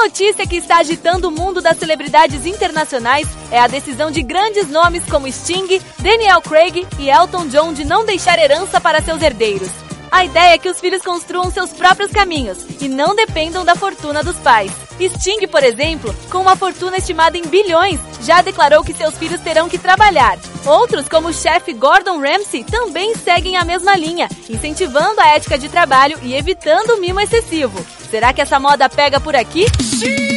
notícia que está agitando o mundo das celebridades internacionais é a decisão de grandes nomes como Sting, Daniel Craig e Elton John de não deixar herança para seus herdeiros. A ideia é que os filhos construam seus próprios caminhos e não dependam da fortuna dos pais. Sting, por exemplo, com uma fortuna estimada em bilhões, já declarou que seus filhos terão que trabalhar. Outros, como o chefe Gordon Ramsay, também seguem a mesma linha, incentivando a ética de trabalho e evitando o mimo excessivo. Será que essa moda pega por aqui?